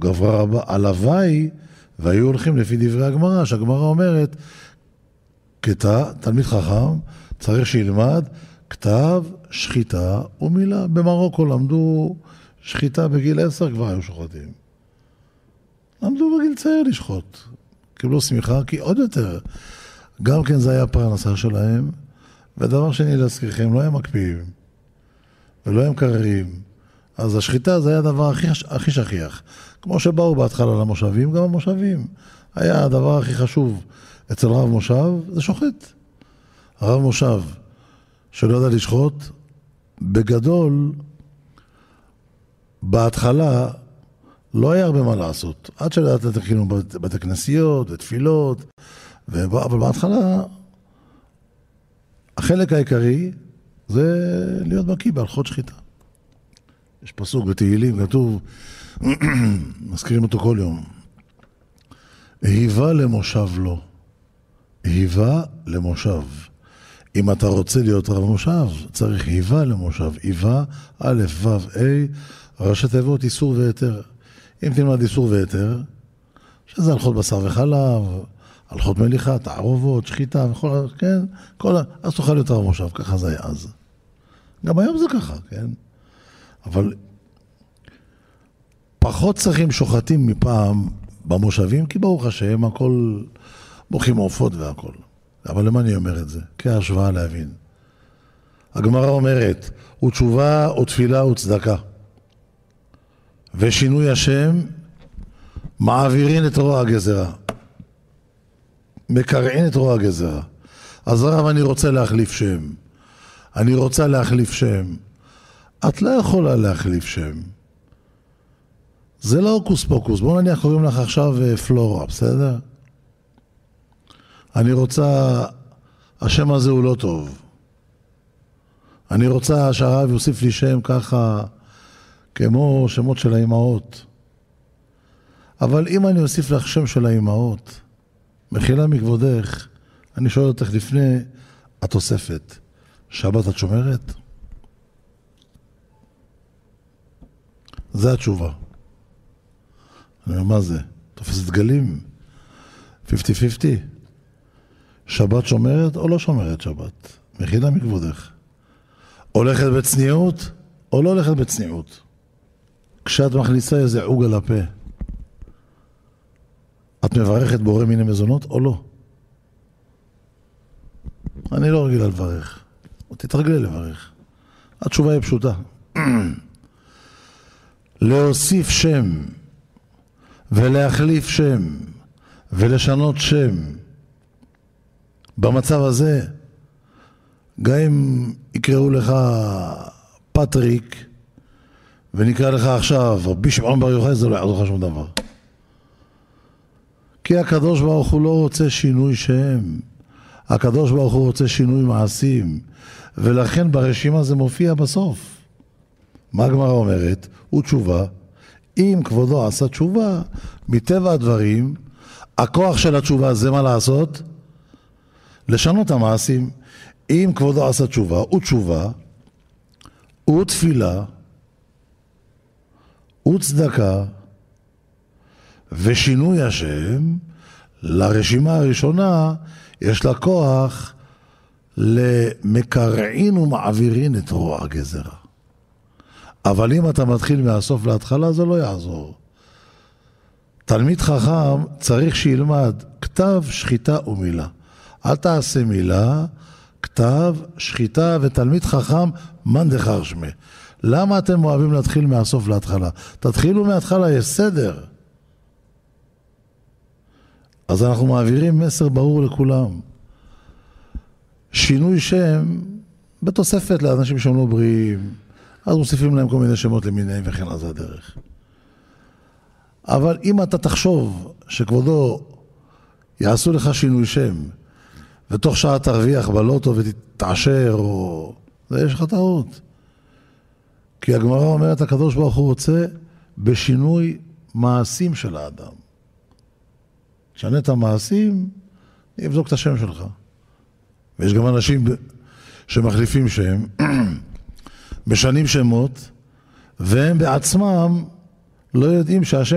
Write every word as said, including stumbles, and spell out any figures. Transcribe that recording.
גברה הלוואי, והיו הולכים לפי דברי הגמרא, שהגמרא אומרת, כתה, תלמיד חכם, צריך שילמד כתב, שחיטה ומילה. במרוקו למדו שחיטה בגיל עשר, כבר היו שוחטים. למדו בגיל צעיר לשחוט. קיבלו שמחה, כי עוד יותר, גם כן זה היה פרנסה שלהם, ודבר שני להזכירכם, לא היה מקפיאים, ולא היה מקררים. אז השחיטה זה היה הדבר הכי, הכי שכיח. כמו שבאו בהתחלה למושבים, גם המושבים. היה הדבר הכי חשוב אצל רב מושב, זה שוחט. הרב מושב, שלא יודע לשחוט, בגדול, בהתחלה, לא היה הרבה מה לעשות. עד שלדעת התחילו בתי כנסיות ותפילות, ו... אבל בהתחלה, החלק העיקרי זה להיות בקיא בהלכות שחיטה. יש פסוק בתהילים, כתוב, מזכירים אותו כל יום. היווה למושב לו. היווה למושב. אם אתה רוצה להיות רב מושב, צריך היווה למושב. היווה, א', ו', ה', ראשי תיבות, איסור ויתר. אם תלמד איסור ויתר, שזה הלכות בשר וחלב, הלכות מליחה, תערובות, שחיטה וכל, כן? כל, אז תוכל להיות רב מושב, ככה זה היה אז. גם היום זה ככה, כן? אבל פחות צריכים שוחטים מפעם במושבים, כי ברוך השם, הכל מוחים עופות והכל. אבל למה אני אומר את זה? כהשוואה להבין. הגמרא אומרת, ותשובה ותפילה וצדקה. ושינוי השם מעבירין את רוע הגזרה. מקרעין את רוע הגזרה. אז רב, אני רוצה להחליף שם. אני רוצה להחליף שם. את לא יכולה להחליף שם. זה לא אוקוס פוקוס. בואו נניח קוראים לך עכשיו פלורה, בסדר? אני רוצה, השם הזה הוא לא טוב. אני רוצה שהרב יוסיף לי שם ככה, כמו שמות של האימהות. אבל אם אני אוסיף לך שם של האימהות, מחילה מכבודך, אני שואל אותך לפני התוספת, שבת את שומרת? זה התשובה. אני אומר, מה זה? תופסת גלים? חמישים חמישים? שבת שומרת או לא שומרת שבת? מחילה מכבודך. הולכת בצניעות או לא הולכת בצניעות? כשאת מכניסה איזה עוג על הפה, את מברכת בורא מיני מזונות או לא? אני לא רגילה לברך. תתרגלי לברך. התשובה היא פשוטה. להוסיף שם ולהחליף שם ולשנות שם במצב הזה, גם אם יקראו לך פטריק ונקרא לך עכשיו רבי שמעון בר יוחאי, זה לא יעזור לך שום דבר. כי הקדוש ברוך הוא לא רוצה שינוי שם, הקדוש ברוך הוא רוצה שינוי מעשים, ולכן ברשימה זה מופיע בסוף. מה הגמרא אומרת? הוא תשובה. אם כבודו עשה תשובה, מטבע הדברים, הכוח של התשובה זה מה לעשות? לשנות המעשים. אם כבודו עשה תשובה, הוא תשובה, הוא תפילה, הוא צדקה, ושינוי השם, לרשימה הראשונה, יש לה כוח למקרעין ומעבירין את רוע הגזרה. אבל אם אתה מתחיל מהסוף להתחלה, זה לא יעזור. תלמיד חכם צריך שילמד כתב, שחיטה ומילה. אל תעשה מילה, כתב, שחיטה ותלמיד חכם, מן דחר שמי. למה אתם אוהבים להתחיל מהסוף להתחלה? תתחילו מההתחלה, יש סדר. אז אנחנו מעבירים מסר ברור לכולם. שינוי שם בתוספת לאנשים שהם לא בריאים, אז מוסיפים להם כל מיני שמות למיניהם וכן אז הדרך. אבל אם אתה תחשוב שכבודו יעשו לך שינוי שם, ותוך שעה תרוויח בלוטו ותתעשר, או... זה יש לך טעות. כי הגמרא אומרת, הקדוש ברוך הוא רוצה בשינוי מעשים של האדם. תשנה את המעשים, יבדוק את השם שלך. ויש גם אנשים שמחליפים שם, משנים שמות, והם בעצמם לא יודעים שהשם